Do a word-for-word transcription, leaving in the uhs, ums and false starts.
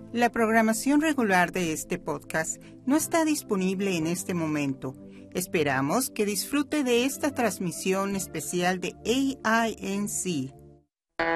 La programación regular de este podcast no está disponible en este momento. Esperamos que disfrute de esta transmisión especial de A I N C.